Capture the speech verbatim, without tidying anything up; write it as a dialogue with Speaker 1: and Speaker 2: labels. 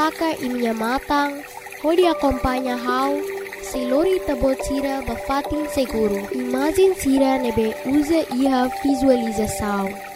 Speaker 1: taka iminha matang, hodi acompanha how, se lori tabot sira bafatin seguro. Imagem sira nebe usa iha visualização.